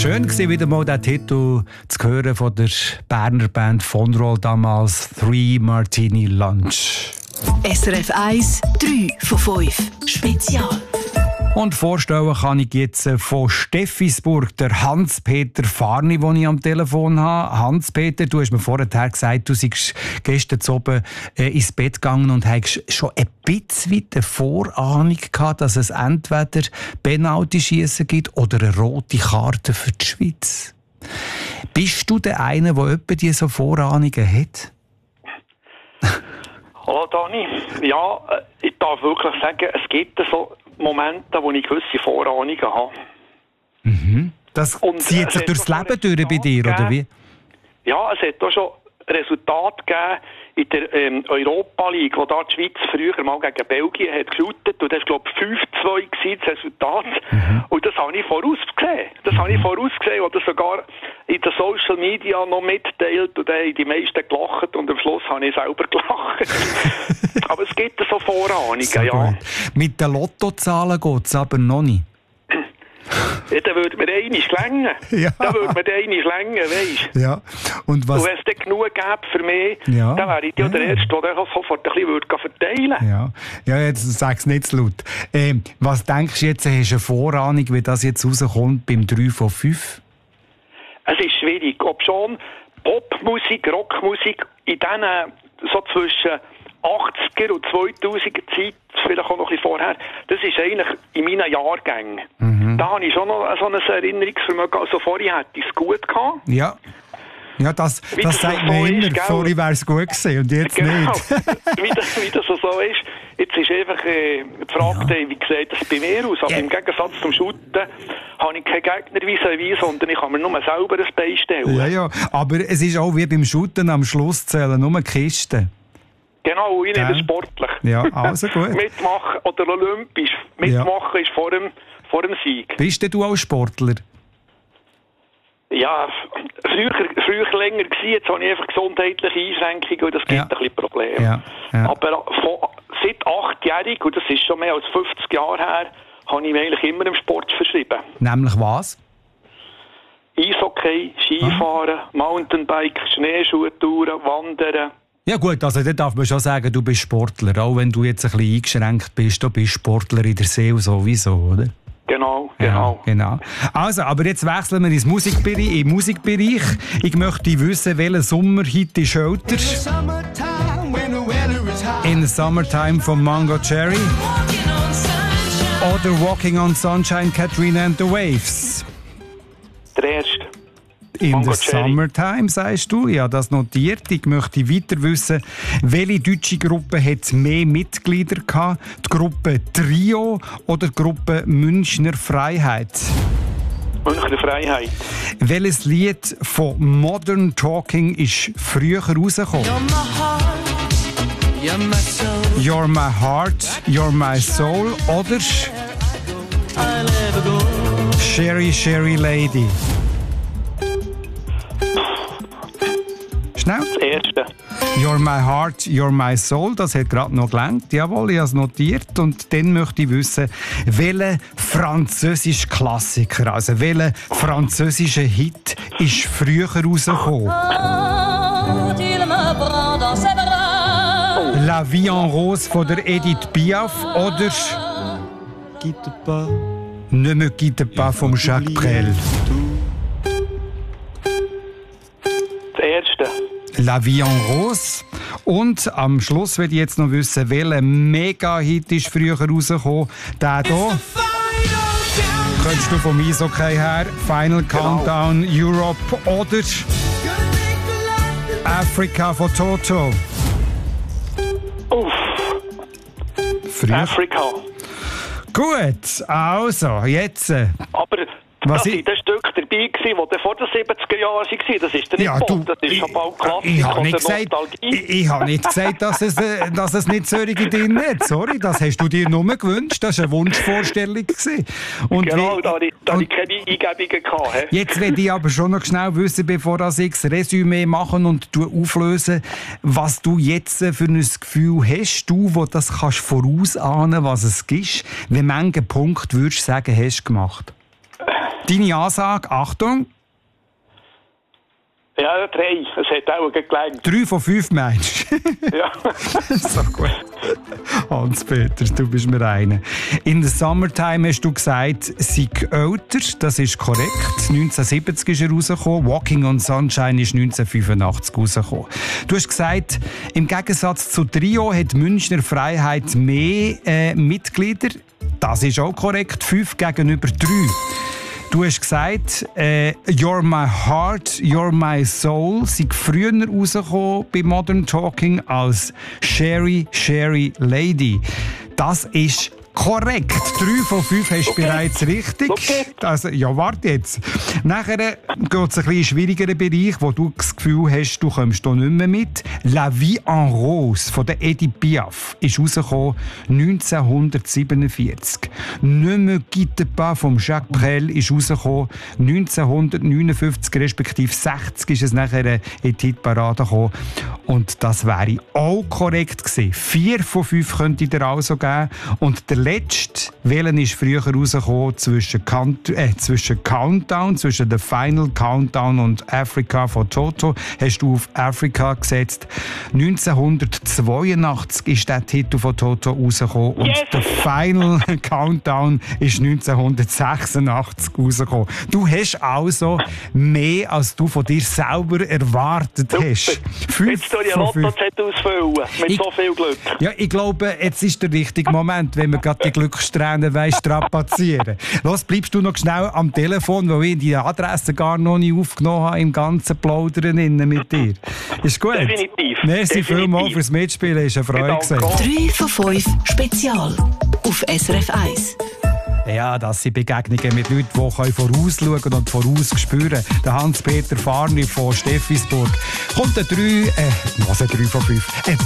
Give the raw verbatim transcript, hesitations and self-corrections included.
Schön war wieder mal der Titel zu hören von der Berner Band von Roll damals, «Three Martini Lunch». S R F eins, drei von fünf. Spezial. Und vorstellen kann ich jetzt von Steffisburg, der Hans-Peter Farni, den ich am Telefon habe. Hans-Peter, du hast mir vorher gesagt, du seist gestern oben äh, ins Bett gegangen und hast schon ein bisschen eine Vorahnung gehabt, dass es entweder Penalty-Schiessen gibt oder eine rote Karte für die Schweiz. Bist du der eine, der etwa diese Vorahnungen hat? Hallo Dani. Ja, ich darf wirklich sagen, es gibt so Momente, wo ich gewisse Vorahnungen habe. Mhm. Das und zieht sich durchs Leben durch bei dir, oder wie? Ja, es hat auch schon Resultate gegeben in der ähm, Europa League, wo da die Schweiz früher mal gegen Belgien hat geshootet. Und das war, glaube ich, fünf zwei das Resultat. Mhm. Und das habe ich vorausgesehen. Das mhm. habe ich vorausgesehen, oder sogar in den Social Media noch mitteilt. Und dann haben die meisten gelacht und am Schluss habe ich selber gelacht. Aber es gibt so Vorahnungen, so ja. Gut. Mit den Lottozahlen geht es aber noch nicht. Ja, dann würde mir einig länger. Ja. Dann würde mir einig länger, weisst du. Ja. Und, was... Und wenn es dann genug gäbe für mich, ja. dann wäre ich ja der Erste, der sofort ein bisschen verteilen würde. Ja, ja, jetzt sag es nicht zu laut. Ähm, was denkst du jetzt, hast du eine Vorahnung, wie das jetzt rauskommt beim drei von fünf? Es ist schwierig. Ob schon Popmusik, Rockmusik in diesen so zwischen achtziger und zweitausender Zeit, vielleicht auch noch ein bisschen vorher, das ist eigentlich in meinen Jahrgängen. Mhm. Da habe ich schon noch so ein Erinnerungsvermögen. Also vorher hätte ich es gut gehabt. Ja. Ja, das, das, das sagt man so immer. Ist, vorher wäre es gut gewesen und jetzt genau. nicht. wie, das, wie das so ist. Jetzt ist einfach äh, die Frage, ja. wie sieht das bei mir aus? Also ja. Im Gegensatz zum Shooten habe ich keinen Gegner vis-à-vis, sondern ich kann mir nur selber ein Bein stellen. Ja, ja. Aber es ist auch wie beim Shooten am Schluss zählen nur Kisten. Genau, ich nehme sportlich. Ja, also gut. Mitmachen oder olympisch. Mitmachen ja. ist vor dem, vor dem Sieg. Bist denn du auch Sportler? Ja, früher, früher länger gewesen. Jetzt habe ich einfach gesundheitliche Einschränkungen und das gibt ja. ein bisschen Probleme. Ja. Ja. Aber von, seit achtjährig, und das ist schon mehr als fünfzig Jahre her, habe ich mich eigentlich immer im Sport verschrieben. Nämlich was? Eishockey, Skifahren, ah. Mountainbike, Schneeschuhtouren, Wandern. Ja gut, also da darf man schon sagen, du bist Sportler. Auch wenn du jetzt ein bisschen eingeschränkt bist, du bist Sportler in der Seele sowieso, oder? Genau, genau. Ja, genau. Also, aber jetzt wechseln wir ins Musikbereich, in den Musikbereich. Ich möchte wissen, welcher Sommerhit ist älter? In the Summertime von Mango Cherry. Oder Walking on Sunshine, Katrina and the Waves. Der erste. In Mango the Cherry. Summertime, sagst du? Ja, das notiert. Ich möchte weiter wissen, welche deutsche Gruppe hat mehr Mitglieder gehabt? Die Gruppe Trio oder die Gruppe Münchner Freiheit? Münchner Freiheit. Welches Lied von Modern Talking ist früher rausgekommen? You're my heart, you're my soul oder Sherry, Sherry Lady? Schnell. Das erste. You're my heart, you're my soul. Das hat gerade noch gelangt. Jawohl, ich habe es notiert. Und dann möchte ich wissen, welcher französische Klassiker, also welcher französische Hit ist früher rausgekommen? La Vie en Rose von der Edith Piaf oder Ne me quitte pas von Jacques Brel? Das erste. La Vie en Rose. Und am Schluss will ich jetzt noch wissen, welcher Mega-Hit ist früher rausgekommen. Der hier. Könntest du vom Eishockey her Final Countdown Europe oder Africa von Toto? Uff. Früher. Afrika. Gut, also, jetzt. Aber was das ich... war das Stück dabei, das vor den siebziger Jahren war. Das ist der ja, nicht du, Pop, das ist schon bald Klassik ich, ich habe und nicht, gesagt, ich, ich hab nicht gesagt, dass es, äh, dass es nicht solche drin hat. Sorry, das hast du dir nur gewünscht. Das war eine Wunschvorstellung. Und genau, wie, da hatte ich, da und ich keine Eingebungen gehabt. He? Jetzt will ich aber schon noch schnell wissen, bevor ich das Resümee machen und auflösen, was du jetzt für ein Gefühl hast, du, wo das kannst vorausahnen, was es gibt. Wie viele Punkte würdest du sagen, hast du gemacht? Deine Ansage, Achtung. Ja, drei. Es hat auch gelangt. Drei von fünf meinst du? Ja. So gut. Hans-Peter, du bist mir einer. In the Summertime hast du gesagt, sei älter. Das ist korrekt. neunzehnhundertsiebzig ist er rausgekommen. Walking on Sunshine ist neunzehnhundertfünfundachtzig rausgekommen. Du hast gesagt, im Gegensatz zu Trio hat Münchner Freiheit mehr äh, Mitglieder. Das ist auch korrekt. Fünf gegenüber drei. Du hast gesagt, äh, You're My Heart, You're My Soul sei früher rausgekommen bei Modern Talking als Sherry, Sherry Lady. Das ist korrekt. Drei von fünf hast du okay. bereits richtig. Okay. Also, ja, warte jetzt. Nachher geht es ein bisschen in einen schwierigeren Bereich, wo du das Gefühl hast, du kommst hier nicht mehr mit. La Vie en Rose von der Edith Piaf ist rausgekommen neunzehnhundertsiebenundvierzig. Ne me quitte pas von Jacques Brel ist rausgekommen neunzehnhundertneunundfünfzig, respektive sechzig ist es nachher in die Hitparade gekommen. Und das wäre auch korrekt gewesen. Vier von fünf könnte ich dir also geben. Und der letzte, welchen ist früher rausgekommen zwischen, Count, äh, zwischen Countdown, zwischen der Final Countdown und Africa von Toto, hast du auf Africa gesetzt. neunzehnhundertzweiundachtzig ist der Titel von Toto rausgekommen und yes. der Final Countdown ist neunzehnhundertsechsundachtzig rausgekommen. Du hast also mehr, als du von dir selber erwartet hast. Fünf jetzt soll ich ein Lotto-Set ausfüllen, mit ich, so viel Glück. Ja, ich glaube, jetzt ist der richtige Moment, wenn wir gerade die Glückssträhne strapazieren. Los, bleibst du noch schnell am Telefon, weil ich die Adresse gar noch nicht aufgenommen habe im ganzen Plaudern mit dir. Ist gut? Definitiv. Merci vielmals fürs Mitspielen, ist eine Freude gewesen. drei von fünf Spezial auf S R F eins. Ja, das sind Begegnungen mit Leuten, die vorausschauen und vorausspüren. Der Hans-Peter Fahrni von Steffisburg kommt der drei, äh, was ein drei von fünf.